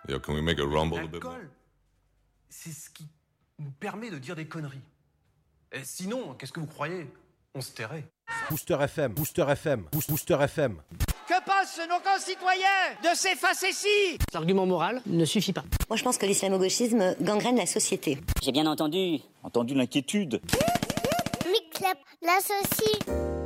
Yeah, can we make it rumble a bit more? L'alcool, c'est ce qui nous permet de dire des conneries. Et sinon, qu'est-ce que vous croyez? On se tairait. Booster FM, Booster FM, Booster FM. Que pensent nos concitoyens de ces facéties? L'argument moral ne suffit pas. Moi, je pense que l'islamo-gauchisme gangrène la société. J'ai bien entendu l'inquiétude. Mix-Up, l'associe.